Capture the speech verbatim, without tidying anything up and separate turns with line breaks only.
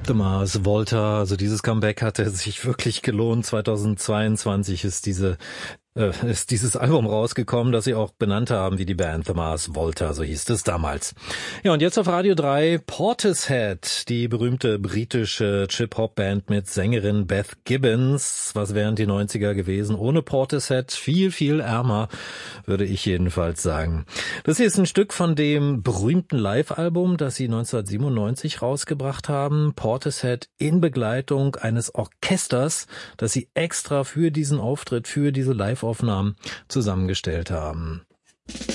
The Mars Volta, also dieses Comeback hatte sich wirklich gelohnt. zweitausendzweiundzwanzig ist diese äh, ist dieses Album rausgekommen, das sie auch benannt haben wie die Band The Mars Volta, so hieß es damals. Ja, und jetzt auf Radio drei Portishead, die berühmte britische Trip-Hop-Band mit Sängerin Beth Gibbons. Was wären die neunziger gewesen ohne Portishead? Viel, viel ärmer, würde ich jedenfalls sagen. Das hier ist ein Stück von dem berühmten Live-Album, das sie neunzehnhundertsiebenundneunzig rausgebracht haben. Portishead in Begleitung eines Orchesters, das sie extra für diesen Auftritt, für diese Live-Aufnahmen zusammengestellt haben.